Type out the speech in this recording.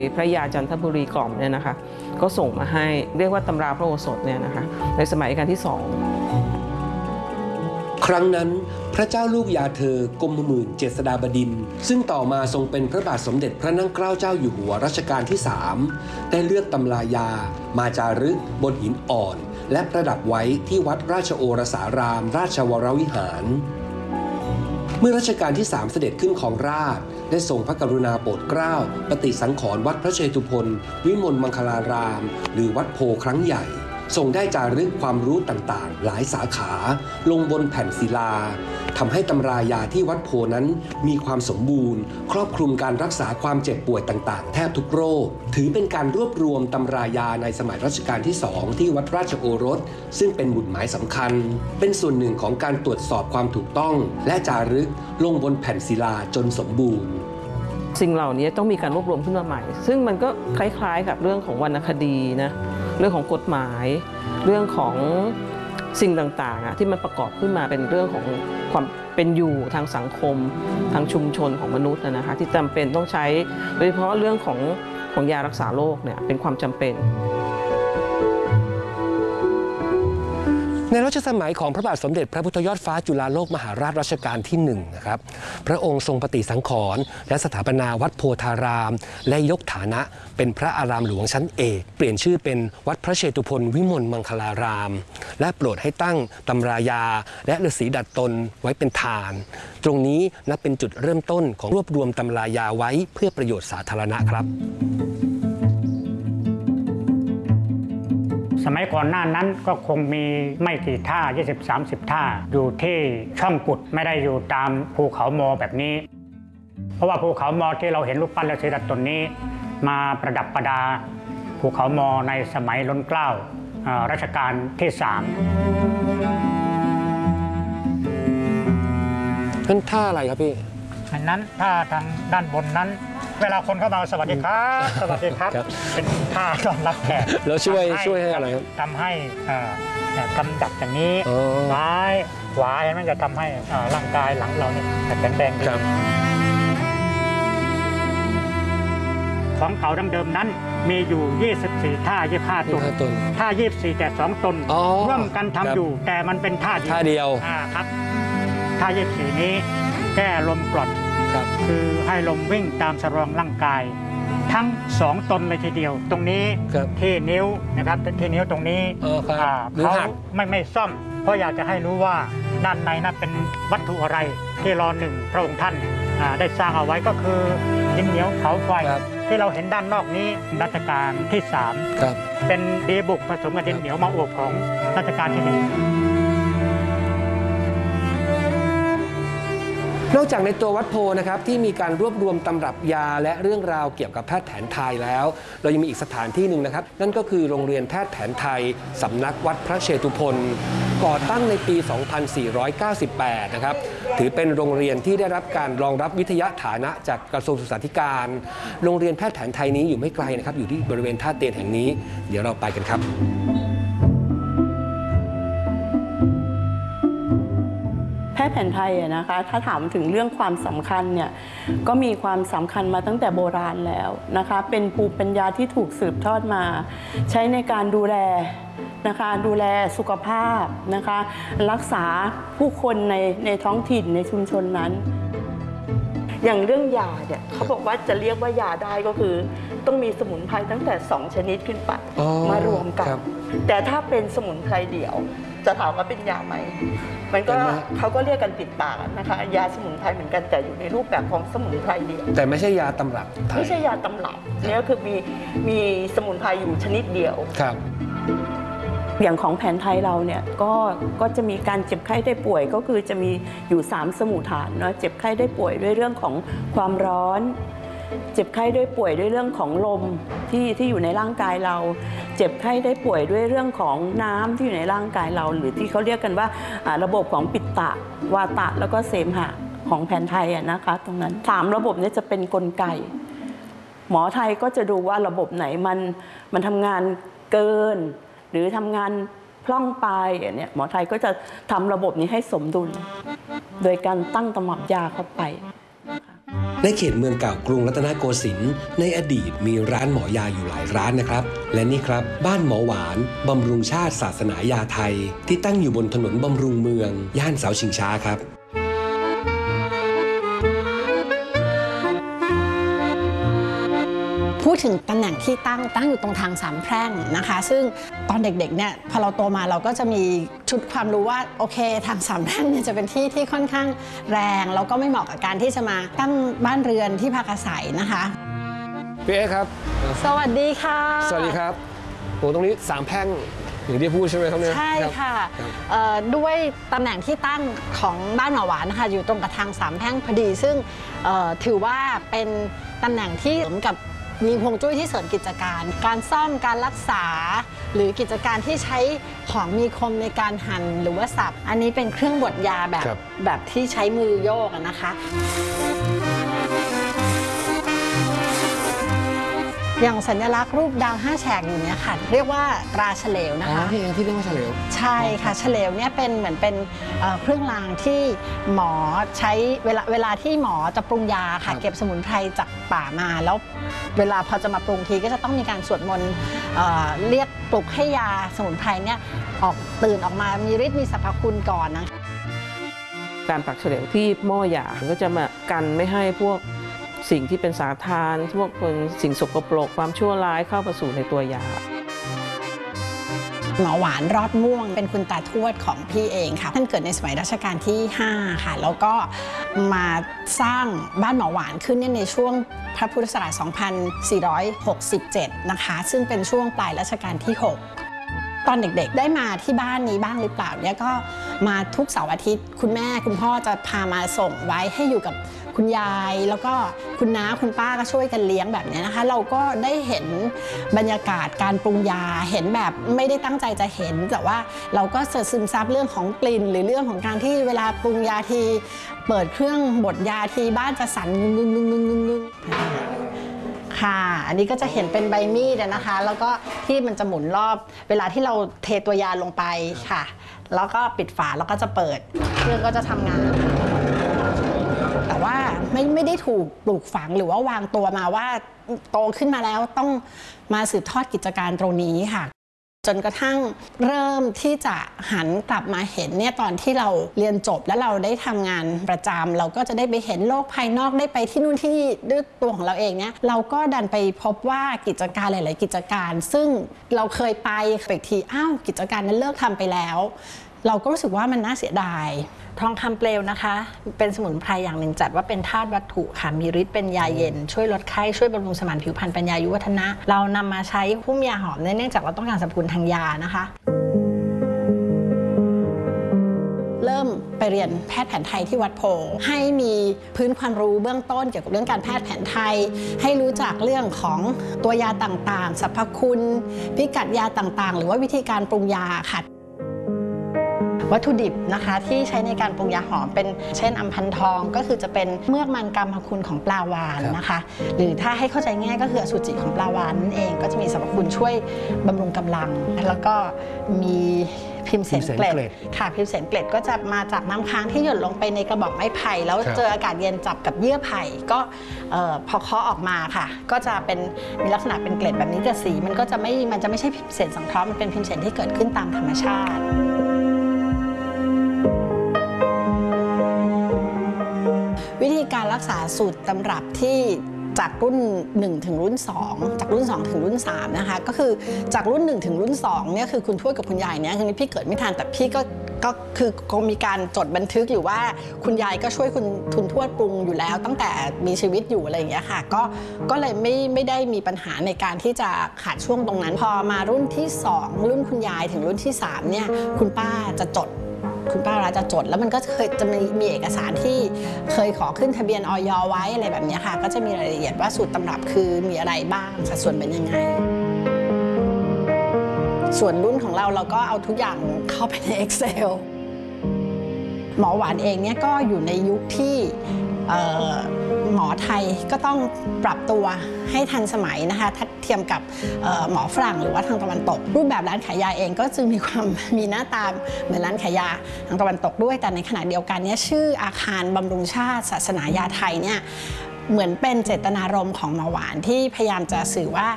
พระยาจันทบุรีกล่อมเนี่ยนะคะก็ส่งมาให้เรียกว่าตำราพระโอสถเนี่ยนะคะในสมัยรัชกาลที่2 ครั้งนั้นพระเจ้าลูกยาเธอกรมหมื่นเจษฎาบดินทร์ซึ่งต่อมาทรงเป็นพระบาทสมเด็จพระนั่งเกล้าเจ้าอยู่หัวรัชกาลที่3ได้เลือกตำรายามาจารึกบนหินอ่อนและประดับไว้ที่วัดราชโอรสารามราชวรวิหารเมื่อรัชกาลที่3เสด็จขึ้นครองราชย์ได้ทรงพระกรุณาโปรดเกล้าปฏิสังขรณ์วัดพระเชตุพนวิมลมังคลารามหรือวัดโพครั้งใหญ่ทรงได้จารึกความรู้ต่างๆหลายสาขาลงบนแผ่นศิลาทำให้ตำรายาที่วัดโพนั้นมีความสมบูรณ์ครอบคลุมการรักษาความเจ็บป่วยต่างๆแทบทุกโรคถือเป็นการรวบรวมตำรายาในสมัยรัชกาลที่2ที่วัดราชโอรสซึ่งเป็นหมุดหมายสำคัญเป็นส่วนหนึ่งของการตรวจสอบความถูกต้องและจารึกลงบนแผ่นศิลาจนสมบูรณ์สิ่งเหล่านี้ต้องมีการรวบรวมขึ้นมาใหม่ซึ่งมันก็คล้ายๆกับเรื่องของวรรณคดีนะเรื่องของกฎหมายเรื่องของสิ่งต่างๆที่มันประกอบขึ้นมาเป็นเรื่องของความเป็นอยู่ทางสังคมทางชุมชนของมนุษย์นะคะที่จำเป็นต้องใช้โดยเฉพาะเรื่องของยารักษาโรคเนี่ยเป็นความจำเป็นในรัชสมัยของพระบาทสมเด็จพระพุทธยอดฟ้าจุฬาโลกมหาราชรัชกาลที่1นะครับพระองค์ทรงปฏิสังขรณ์และสถาปนาวัดโพธารามและยกฐานะเป็นพระอารามหลวงชั้นเอกเปลี่ยนชื่อเป็นวัดพระเชตุพนวิมลมังคลารามและโปรดให้ตั้งตำรายาและฤาษีดัดตนไว้เป็นฐานตรงนี้นับเป็นจุดเริ่มต้นของรวบรวมตำรายาไว้เพื่อประโยชน์สาธารณะครับสมัยก่อนหน้านั้นก็คงมีไม่กี่ท่า 20-30 ท่าอยู่ที่ช่องกุดไม่ได้อยู่ตามภูเขามอแบบนี้เพราะว่าภูเขามอที่เราเห็นรูปปั้นฤาษีดัดตนนี้มาประดับประดาภูเขามอในสมัยล้นเกล้ารัชกาลที่3 นั่นท่าอะไรครับพี่อันนั้นท่าทางด้านบนนั้นเวลาคนเข้ามาสวัสดีครับสวัสดีครับเป็นท่าต้อนรับแขกแล้วช่วยให้อะไรครับทำให้กำจัดอย่างนี้ซ้ายขวาเห็นมันจะทำให้ร่างกายหลังเราเนี่ยแข็งแรงดีของเก่าดั้งเดิมนั้นมีอยู่24ท่า25 ตนท่า24แต่2 ตนร่วมกันทำอยู่แต่มันเป็นท่าเดียวครับท่า24นี้แก้ลมกรดคือให้ลมวิ่งตามสรองร่างกายทั้ง2 ตนเลยทีเดียวตรงนี้ที่นิ้วนะครับที่นิ้วตรงนี้เขาไม่ซ่อมเพราะอยากจะให้รู้ว่าด้านในนั้นเป็นวัตถุอะไรที่ร.1 พระองค์ท่านได้สร้างเอาไว้ก็คือดินเหนียวเผาไฟที่เราเห็นด้านนอกนี้รัชกาลที่3เป็นดีบุกผสมกับดินเหนียวมาอวบของรัชกาลที่1 นอกจากในตัววัดโพนะครับที่มีการรวบรวมตำรับยาและเรื่องราวเกี่ยวกับแพทย์แผนไทยแล้วเรายังมีอีกสถานที่หนึ่งนะครับนั่นก็คือโรงเรียนแพทย์แผนไทยสำนักวัดพระเชตุพนก่อตั้งในปี 2498 นะครับถือเป็นโรงเรียนที่ได้รับการรองรับวิทยาฐานะจากกระทรวงศึกษาธิการโรงเรียนแพทย์แผนไทยนี้อยู่ไม่ไกลนะครับอยู่ที่บริเวณท่าเตียนแห่งนี้เดี๋ยวเราไปกันครับแพทย์แผนไทยนะคะถ้าถามถึงเรื่องความสำคัญเนี่ยก็มีความสำคัญมาตั้งแต่โบราณแล้วนะคะเป็นภูมิปัญญาที่ถูกสืบทอดมาใช้ในการดูแลนะคะดูแลสุขภาพนะคะรักษาผู้คนในท้องถิ่นในชุมชนนั้นอย่างเรื่องยาเนี่ยเขาบอกว่าจะเรียกว่ายาได้ก็คือต้องมีสมุนไพรตั้งแต่2 ชนิดขึ้นไปมารวมกันแต่ถ้าเป็นสมุนไพรเดี่ยวจะถามว่าเป็นยาไหมมันก็เขาก็เรียกกันติดปากนะคะยาสมุนไพรเหมือนกันแต่อยู่ในรูปแบบของสมุนไพรเดียวแต่ไม่ใช่ยาตำรับไม่ใช่ยาตำรับนี่ก็คือมีสมุนไพรอยู่ชนิดเดียวครับอย่างของแผนไทยเราเนี่ยก็จะมีการเจ็บไข้ได้ป่วยก็คือจะมีอยู่3 สมุฏฐานเนาะเจ็บไข้ได้ป่วยด้วยเรื่องของความร้อนเจ็บไข้ได้ป่วยด้วยเรื่องของลมที่อยู่ในร่างกายเราเจ็บไข้ได้ป่วยด้วยเรื่องของน้ำที่อยู่ในร่างกายเราหรือที่เขาเรียกกันว่าระบบของปิตตะวาตะแล้วก็เสมหะของแผนไทยนะคะตรงนั้น3 ระบบนี้จะเป็นกลไกหมอไทยก็จะดูว่าระบบไหนมันทำงานเกินหรือทำงานพล่องไปเนี่ยหมอไทยก็จะทำระบบนี้ให้สมดุลโดยการตั้งตำรับยาเข้าไปนะคะในเขตเมืองเก่ากรุงรัตนโกสินทร์ในอดีตมีร้านหมอยาอยู่หลายร้านนะครับและนี่ครับบ้านหมอหวานบำรุงชาติศาสนายาไทยที่ตั้งอยู่บนถนนบำรุงเมืองย่านเสาชิงช้าครับพูดถึงตำแหน่งที่ตั้งอยู่ตรงทางสามแพร่งนะคะซึ่งตอนเด็กๆเนี่ยพอเราโตมาเราก็จะมีชุดความรู้ว่าโอเคทางสามแพร่งเนี่ยจะเป็นที่ที่ค่อนข้างแรงแล้วก็ไม่เหมาะกับการที่จะมาตั้งบ้านเรือนที่พักอาศัยนะคะพี่เอ๊ครับสวัสดีค่ะสวัสดีครับโหตรงนี้สามแพร่งอย่างที่พูดใช่ไหมครับเนี่ยใช่ค่ะด้วยตำแหน่งที่ตั้งของบ้านหมอหวานนะคะอยู่ตรงกับทางสามแพร่งพอดีซึ่งถือว่าเป็นตำแหน่งที่เหมือนกับมีฮวงจุ้ยที่เสริมกิจการซ่อมการรักษาหรือกิจการที่ใช้ของมีคมในการหั่นหรือว่าสับอันนี้เป็นเครื่องบดยาแบบที่ใช้มือโยกนะคะอย่างสัญลักษณ์รูปดาว5 แฉกอยู่เนี่ยค่ะเรียกว่าตราเฉลวนะคะที่เรียกว่าเฉลวใช่ค่ะเฉลวเนี่ยเป็นเหมือนเป็นเครื่องรางที่หมอใช้เวลาที่หมอจะปรุงยาค่ะเก็บสมุนไพรจากป่ามาแล้วเวลาพอจะมาปรุงทีก็จะต้องมีการสวดมนต์เรียกปลุกให้ยาสมุนไพรเนี่ยตื่นออกมามีฤทธิ์มีสรรพคุณก่อนนะการปักเฉลวที่หม้อยาก็จะมากันไม่ให้พวกสิ่งที่เป็นสารทานพวกเป็นสิ่งสกปรกความชั่วร้ายเข้ามาสู่ในตัวยาหมอหวานรอดม่วงเป็นคุณตาทวดของพี่เองค่ะท่านเกิดในสมัยรัชกาลที่5ค่ะแล้วก็มาสร้างบ้านหมอหวานขึ้นในช่วงพระพุทธศักราช 2467 นะคะซึ่งเป็นช่วงปลายรัชกาลที่ 6 ตอนเด็กๆได้มาที่บ้านนี้บ้างหรือเปล่าเนี่ยก็มาทุกเสาร์อาทิตย์คุณแม่คุณพ่อจะพามาส่งไว้ให้อยู่กับคุณยายแล้วก็คุณน้าคุณป้าก็ช่วยกันเลี้ยงแบบนี้นะคะเราก็ได้เห็นบรรยากาศการปรุงยาเห็นแบบไม่ได้ตั้งใจจะเห็นแต่ว่าเราก็ซึมซับเรื่องของกลิ่นหรือเรื่องของการที่เวลาปรุงยาทีเปิดเครื่องบดยาทีบ้านจะสั่นงึงค่ะอันนี้ก็จะเห็นเป็นใบมีดนะคะแล้วก็ที่มันจะหมุนรอบเวลาที่เราเทตัวยาลงไปค่ะแล้วก็ปิดฝาแล้วก็จะเปิดเครื่องก็จะทำงานแต่ว่าไม่ได้ถูกปลูกฝังหรือว่าวางตัวมาว่าโตขึ้นมาแล้วต้องมาสืบทอดกิจการตรงนี้ค่ะจนกระทั่งเริ่มที่จะหันกลับมาเห็นเนี่ยตอนที่เราเรียนจบแล้วเราได้ทำงานประจำเราก็จะได้ไปเห็นโลกภายนอกได้ไปที่นู่นที่นี่ด้วยตัวของเราเองเนี่ยเราก็ดันไปพบว่ากิจการหลายๆกิจการซึ่งเราเคยไปอีกทีอ้าวกิจการนั้นเลิกทำไปแล้วเราก็รู้สึกว่ามันน่าเสียดายทองคำเปลวนะคะเป็นสมุนไพรอย่างหนึ่งจัดว่าเป็นธาตุวัตถุค่ะมีฤทธิ์เป็นยาเย็นช่วยลดไข้ช่วยบำรุงสมานผิวพรรณเป็นยายุวัฒนะเรานำมาใช้หุ้มยาหอมเนื่องจากเราต้องการสรรพคุณทางยานะคะเริ่มไปเรียนแพทย์แผนไทยที่วัดโพให้มีพื้นความรู้เบื้องต้นเกี่ยวกับเรื่องการแพทย์แผนไทยให้รู้จักเรื่องของตัวยาต่างๆสรรพคุณพิกัดยาต่างๆหรือว่าวิธีการปรุงยาค่ะวัตถุดิบนะคะที่ใช้ในการปรุงยาหอมเป็นเช่นอัมพันทองก็คือจะเป็นเมือกมันกรรมคุณของปลาวาฬนะคะหรือถ้าให้เข้าใจง่ายก็คืออสุจิของปลาวาฬนั่นเองก็จะมีสรรพคุณช่วยบำรุงกำลังแล้วก็มีพิมเสนเกล็ดค่ะพิมเสนเกล็ดก็จะมาจากน้ำค้างที่หยดลงไปในกระบอกไม้ไผ่แล้วเจออากาศเย็นจับกับเยื่อไผ่ก็พอเคาะออกมาค่ะก็จะเป็นมีลักษณะเป็นเกล็ดแบบนี้แต่สีมันจะไม่ใช่พิมเสนสังเคราะห์มันเป็นพิมเสนที่เกิดขึ้นตามธรรมชาติวิธีการรักษาสูตรตำรับที่จากรุ่น1ถึงรุ่น2จากรุ่น2ถึงรุ่น3นะคะก็คือจากรุ่น1ถึงรุ่น2เนี่ยคือคุณทวดกับคุณยายเนี่ยคือพี่เกิดไม่ทันแต่พี่ก็คือคงมีการจดบันทึกอยู่ว่าคุณยายก็ช่วยคุณทวดปรุงอยู่แล้วตั้งแต่มีชีวิตอยู่อะไรอย่างเงี้ยค่ะก็เลยไม่ได้มีปัญหาในการที่จะขาดช่วงตรงนั้นพอมารุ่นที่2รุ่นคุณยายถึงรุ่นที่3เนี่ยคุณป้าจะจดคุณป้าจะจดแล้วมันก็เคยจะมีเอกสารที่เคยขอขึ้นทะเบียนอย.ไว้อะไรแบบนี้ค่ะก็จะมีรายละเอียดว่าสูตรตำรับคือมีอะไรบ้างสัดส่วนเป็นยังไงส่วนรุ่นของเราก็เอาทุกอย่างเข้าไปใน Excel หมอหวานเองเนี่ยก็อยู่ในยุคที่หมอไทยก็ต้องปรับตัวให้ทันสมัยนะคะทัดเทียมกับหมอฝรั่งหรือว่าทางตะวันตกรูปแบบร้านขายยาเองก็จึงมีหน้าตาเหมือนร้านขายยาทางตะวันตกด้วยแต่ในขณะเดียวกันเนี่ยชื่ออาคารบำรุงชาติศาสนายาไทยเนี่ยเหมือนเป็นเจตนารมณ์ของหมอหวานที่พยายามจะสื่อว่า